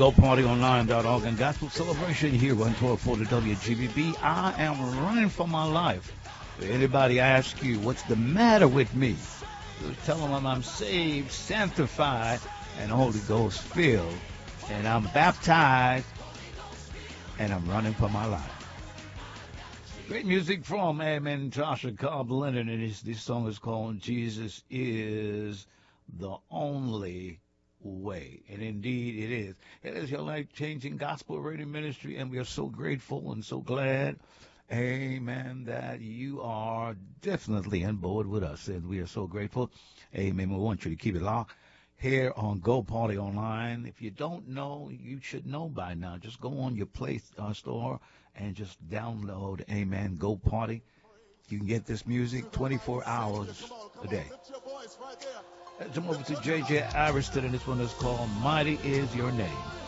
GoPartyOnline.org and Gospel Celebration here on 1240 WGBB. I am running for my life. If anybody asks you, what's the matter with me? Just tell them I'm saved, sanctified, and Holy Ghost filled. And I'm baptized, and I'm running for my life. Great music from Tasha Cobb Leonard, and this song is called Jesus is the Only Way. And indeed it is. It is your life-changing gospel radio ministry, and we are so grateful and so glad, amen, that you are definitely on board with us. And we are so grateful. Amen. We want you to keep it locked here on Go Party Online. If you don't know, you should know by now. Just go on your Play Store and just download, amen, Go Party. You can get this music 24 hours a day. Let's come over to J.J. Ariston, and this one is called Mighty Is Your Name.